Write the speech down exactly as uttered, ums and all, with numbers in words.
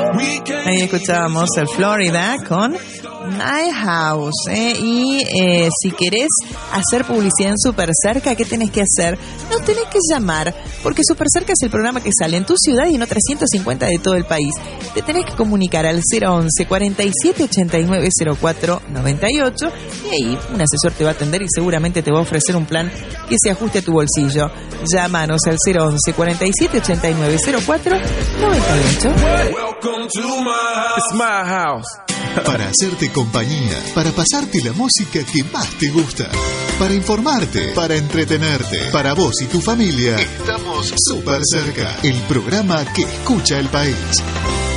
Ahí escuchábamos el Florida con My House, ¿eh? Y eh, si querés hacer publicidad en Supercerca, ¿qué tenés que hacer? No tenés que llamar, porque Supercerca es el programa que sale en tu ciudad y en otras ciento cincuenta de todo el país. Te tenés que comunicar al cero once, cuarenta y siete ochenta y nueve cero cuatro noventa y ocho y ahí un asesor te va a atender y seguramente te va a ofrecer un plan que se ajuste a tu bolsillo. Llámanos al cero once, cuarenta y siete ochenta y nueve cero cuatro noventa y ocho. It's my house. Para hacerte compañía, para pasarte la música que más te gusta, para informarte, para entretenerte, para vos y tu familia, estamos Supercerca, el programa que escucha el país.